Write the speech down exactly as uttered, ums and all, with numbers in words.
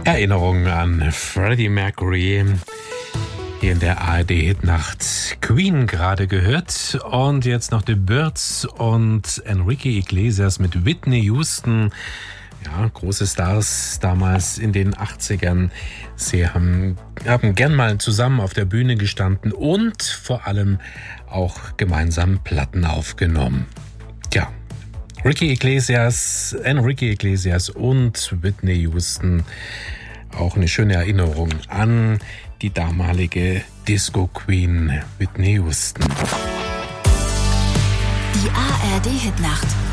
Erinnerung an Freddie Mercury. Hier in der A R D-Hitnacht. Queen gerade gehört. Und jetzt noch The Byrds und Enrique Iglesias mit Whitney Houston. Ja, große Stars damals in den achtzigern. Sie haben, haben gern mal zusammen auf der Bühne gestanden und vor allem auch gemeinsam Platten aufgenommen. Tja, Ricky Iglesias, Enrique Iglesias und Whitney Houston. Auch eine schöne Erinnerung an die damalige Disco-Queen Whitney Houston. Die A R D-Hitnacht.